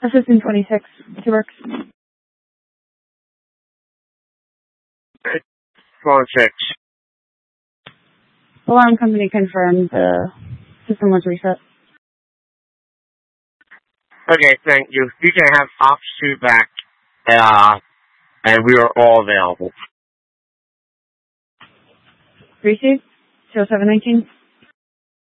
Assistant 26, to work. Phone 6. Alarm company confirmed the system was reset. Okay, thank you. You can have Ops 2 back, and we are all available. Received? 0719.